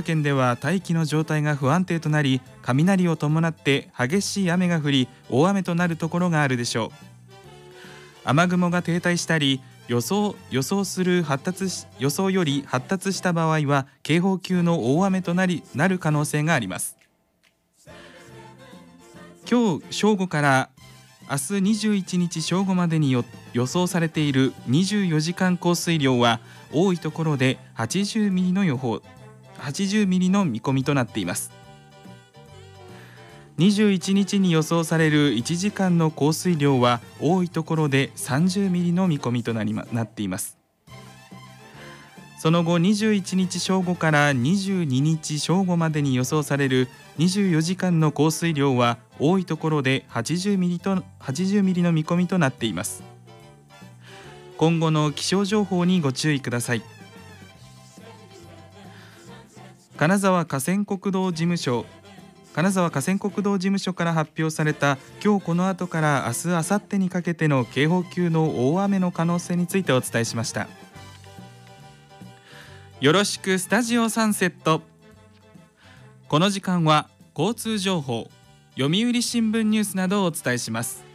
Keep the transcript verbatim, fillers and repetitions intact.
県では大気の状態が不安定となり、雷を伴って激しい雨が降り、大雨となるところがあるでしょう。雨雲が停滞したり、予想予想する発達し予想より発達した場合は警報級の大雨となりなる可能性があります。今日正午から明日にじゅういちにち正午までによ予想されているにじゅうよじかん降水量は多いところではちじゅうミリの予報はちじゅうミリの見込みとなっています。にじゅういちにちに予想されるいちじかんの降水量は多いところでさんじゅうミリの見込みとなり、ま、なっています。その後にじゅういちにち正午からにじゅうににち正午までに予想されるにじゅうよじかんの降水量は多いところではちじゅうミリとはちじゅうミリの見込みとなっています。今後の気象情報にご注意ください。金沢河川国道事務所金沢河川国道事務所から発表された今日この後から明日明後日にかけての警報級の大雨の可能性についてお伝えしました。よろしくスタジオサンセット。この時間は交通情報、読売新聞ニュースなどをお伝えします。